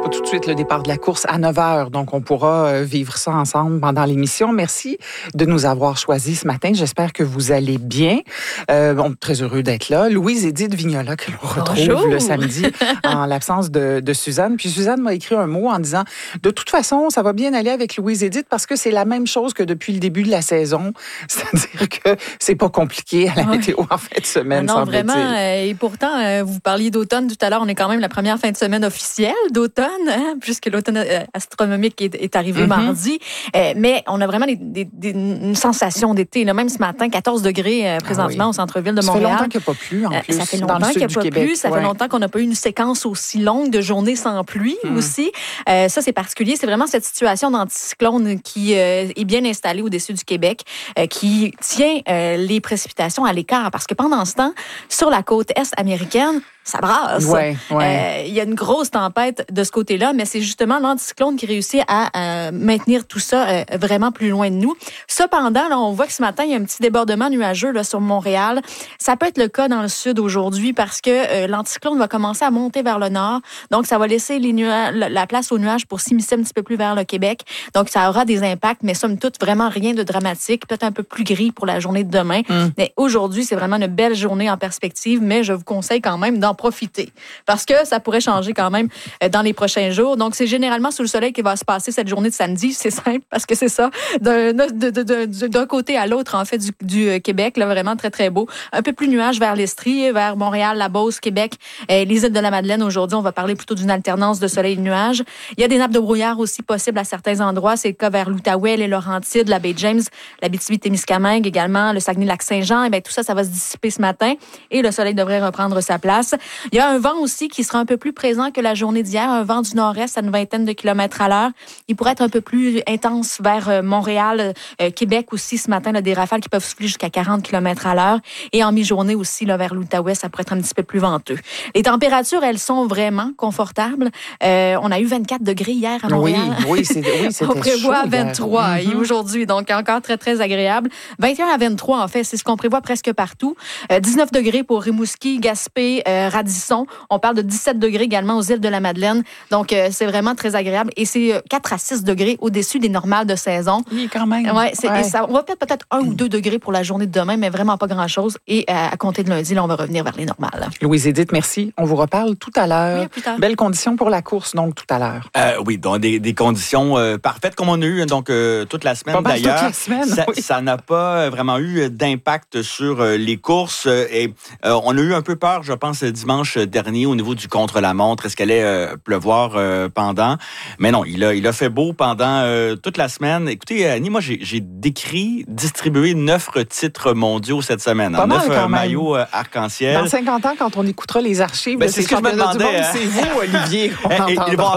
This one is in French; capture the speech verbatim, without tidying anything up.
pas tout de suite le départ de la course à neuf heures. Donc, on pourra vivre ça ensemble pendant l'émission. Merci de nous avoir choisis ce matin. J'espère que vous allez bien. Euh, bon, très heureux d'être là. Louise-Édith Vignola, que l'on retrouve Bonjour. le samedi en l'absence de, de Suzanne. Puis Suzanne m'a écrit un mot en disant, de toute façon, ça va bien aller avec Louise-Édith parce que c'est la même chose que depuis le début de la saison. C'est-à-dire que c'est pas compliqué à la ouais. météo en fin de semaine, ah non, vraiment. Euh, et pourtant, euh, vous parliez d'automne tout à l'heure. On est quand même la première fin de semaine officielle d'automne, hein, puisque l'automne astronomique est, est arrivé mm-hmm. mardi. Euh, mais on a vraiment des, des, des, une sensation d'été. Là. Même ce matin, quatorze degrés euh, présentement ah oui. au centre-ville de Montréal. Ça fait longtemps qu'il n'y a pas plu, en plus. Euh, ça fait longtemps qu'il n'y a pas Québec. plu. Ça ouais. fait longtemps qu'on n'a pas eu une séquence aussi longue de journées sans pluie mm. aussi. Euh, ça, c'est particulier. C'est vraiment cette situation d'anticyclone qui euh, est bien installée au-dessus du Québec, euh, qui tient euh, les précipitations à l'écart. Parce que pendant ce temps, sur la côte est américaine, ça brasse. Ouais, ouais. Euh, il y a une grosse tempête de ce côté-là, mais c'est justement l'anticyclone qui réussit à euh, maintenir tout ça euh, vraiment plus loin de nous. Cependant, là, on voit que ce matin, il y a un petit débordement nuageux là, sur Montréal. Ça peut être le cas dans le sud aujourd'hui parce que euh, l'anticyclone va commencer à monter vers le nord. Donc, ça va laisser les nua- la place aux nuages pour s'immiscer un petit peu plus vers le Québec. Donc, ça aura des impacts, mais somme toute, vraiment rien de dramatique. Peut-être un peu plus gris pour la journée de demain. Mm. Mais aujourd'hui, c'est vraiment une belle journée en perspective, mais je vous conseille quand même d'en profiter parce que ça pourrait changer quand même dans les prochains jours. Donc, c'est généralement sous le soleil qu'il va se passer cette journée de samedi. C'est simple parce que c'est ça. D'un, de, de, de, d'un côté à l'autre, en fait, du, du Québec, là, vraiment très, très beau. Un peu plus nuage vers l'Estrie, vers Montréal, la Beauce, Québec, et les îles de la Madeleine. Aujourd'hui, on va parler plutôt d'une alternance de soleil et de nuages. Il y a des nappes de brouillard aussi possibles à certains endroits. C'est le cas vers l'Outaouais, les Laurentides, la baie James, la Abitibi-Témiscamingue également, le Saguenay-Lac-Saint-Jean. Et bien, tout ça, ça va se dissiper ce matin et le soleil devrait reprendre sa place. Il y a un vent aussi qui sera un peu plus présent que la journée d'hier, un vent du nord-est à une vingtaine de kilomètres à l'heure. Il pourrait être un peu plus intense vers Montréal, euh, Québec aussi ce matin, là, des rafales qui peuvent souffler jusqu'à quarante kilomètres à l'heure. Et en mi-journée aussi, là, vers l'Outaouais, ça pourrait être un petit peu plus venteux. Les températures, elles sont vraiment confortables. Euh, on a eu vingt-quatre degrés hier à Montréal. Oui, oui, c'est, oui c'était on prévoit chaud, vingt-trois mm-hmm. aujourd'hui, donc encore très, très agréable. vingt et un à vingt-trois, en fait, c'est ce qu'on prévoit presque partout. Euh, dix-neuf degrés pour Rimouski, Gaspé, euh, Radisson. On parle de dix-sept degrés également aux îles de la Madeleine. Donc, euh, c'est vraiment très agréable. Et c'est euh, quatre à six degrés au-dessus des normales de saison. Oui, quand même. Ouais, c'est, ouais. et ça, on va peut-être peut-être un ou deux degrés pour la journée de demain, mais vraiment pas grand-chose. Et euh, à compter de lundi, là, on va revenir vers les normales. Louise-Édith, merci. On vous reparle tout à l'heure. Oui, plus tard. Belles conditions pour la course, donc, tout à l'heure. Euh, oui, donc des, des conditions euh, parfaites comme on a eu donc euh, toute la semaine. Pas mal d'ailleurs. Toute la semaine, ça, oui. ça n'a pas vraiment eu d'impact sur euh, les courses. Euh, et euh, on a eu un peu peur, je pense, dimanche dernier au niveau du contre-la-montre. Est-ce qu'elle allait euh, pleuvoir euh, pendant? Mais non, il a, il a fait beau pendant euh, toute la semaine. Écoutez, Annie, moi, j'ai, j'ai décrit, distribué neuf titres mondiaux cette semaine. Pas mal, neuf quand maillots euh, arc-en-ciel. Dans cinquante ans, quand on écoutera les archives, ben, c'est, c'est ce que je me demandais. Monde, hein? c'est vous, Olivier, qu'on et, et, entendra.